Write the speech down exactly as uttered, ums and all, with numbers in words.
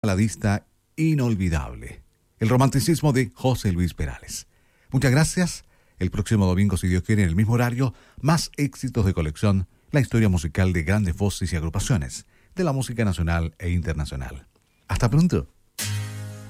baladista inolvidable, el romanticismo de José Luis Perales. Muchas gracias. El próximo domingo, si Dios quiere, en el mismo horario, más éxitos de colección, la historia musical de grandes voces y agrupaciones de la música nacional e internacional. Hasta pronto.